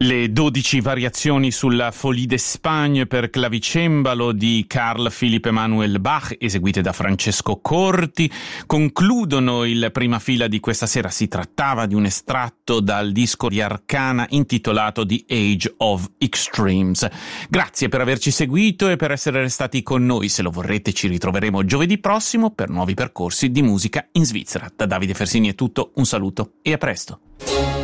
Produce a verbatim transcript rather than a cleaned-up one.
Le dodici variazioni sulla Folie d'Espagne per clavicembalo di Carl Philipp Emanuel Bach, eseguite da Francesco Corti, concludono il prima fila di questa sera. Si trattava di un estratto dal disco di Arcana intitolato The Age of Extremes. Grazie per averci seguito e per essere restati con noi. Se lo vorrete ci ritroveremo giovedì prossimo per nuovi percorsi di musica in Svizzera. Da Davide Fersini è tutto, un saluto e a presto.